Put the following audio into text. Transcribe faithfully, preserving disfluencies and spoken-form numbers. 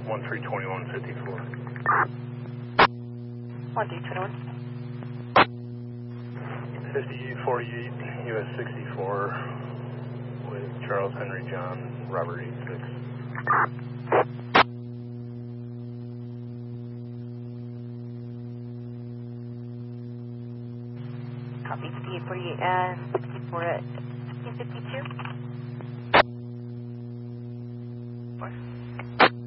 one three two one five four. one three two one. fifty forty-eight U S sixty-four with Charles Henry John Robert eighty-six. Copy fifty-eight forty-eight and sixty-four at fifteen fifty-two.